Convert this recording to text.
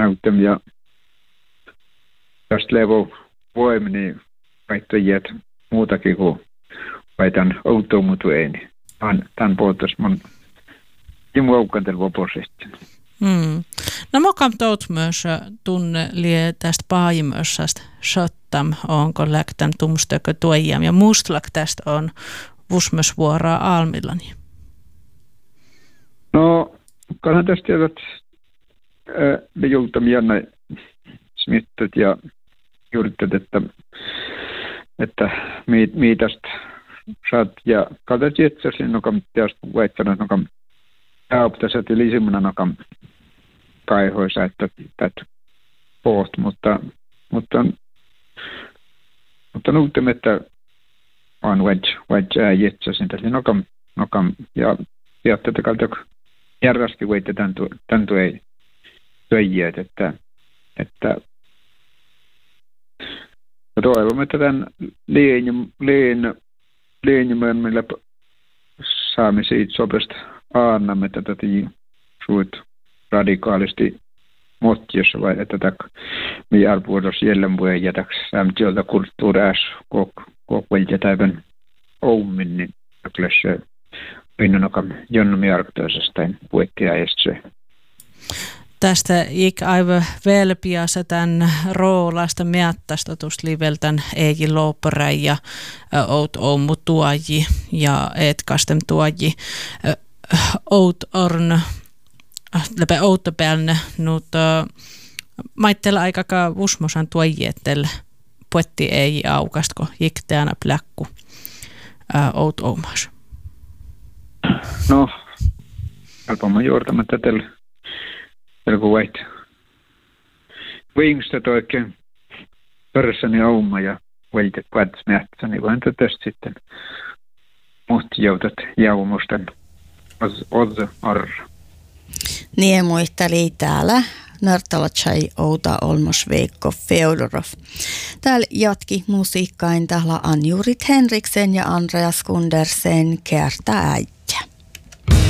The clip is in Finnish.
näyttäm ja tästä levo voimini vaihtoijat muutakin kuin vaitan automutueeni. Tämän puolestaan mun jumoukantel voposesti. No mokam tout myös tunne lie tästä paajimössästä shottam, onko läktän tumstökö tuojam ja mustlak tästä on vusmösvuoraa almillani. No, kannattaa tästä tiedät me jultamme jännä smittat ja juurittad, että mitästä saat ja kaltat jetsäsin nokam tästä väittänyt nokam täyptäsät ja lisimuna nokam kaihoisa, että poht, mutta nuutem, että on wedge jetsäsin tässä nokam ja tätä kalta järjesti voitte tämän tuojat, että toivomme, että tämän lienjumön millä saamme siitä sopesta aannamme tätä suut radikaalisti motjossa vai että tätä mi arvuodos jälleen voi jätäksi sämtiöltä kulttuuräs kokvelja täyvän oumin, niin kyllä pinnonokam jonnomi arktoisesta puettia estse. Tästä ik aivan velpiassa tämän roolasta miattasta tuosta liveltän ei loppuräi ja oot ommu tuoji ja etkastem tuoji oot orn läpä outtopelne nut maittella aikakaan usmosan tuojiettel puetti ei aukastko jikteana pläkku oot omas. No, alpama juurtamatta tällä kun vait viingstat oikein pörssäni auma ja veltet kvadsmättä, niin voin tästä sitten muhti joutat jaumustan oz arra. Niin muisteli täällä Nartalatsai Outa Olmos Veikko Feodorov. Täällä jatki musiikkain täällä Anjurit Henriksen ja Andreas Gundersen kertaa äiti.